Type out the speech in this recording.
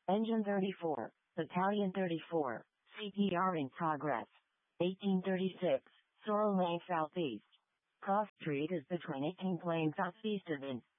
Engine 34, Battalion 34, CPR in progress. 1836, Sorrel Lane Southeast. Cross Street is between 18 Plain Southeast of in.